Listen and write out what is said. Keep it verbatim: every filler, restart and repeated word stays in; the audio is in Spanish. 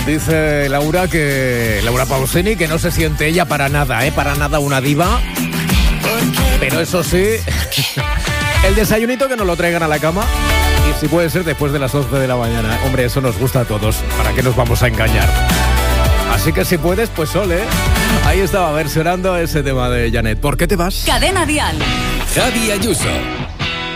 Dice Laura que Laura Pausini que no se siente ella para nada, ¿eh? Para nada una diva. Pero eso sí, el desayunito que nos lo traigan a la cama. Y si puede ser después de las once de la mañana. Hombre, eso nos gusta a todos. ¿Para qué nos vamos a engañar? Así que si puedes, pues ole. Ahí estaba versionando ese tema de Janet. ¿Por qué te vas? Cadena Dial. Javi Ayuso.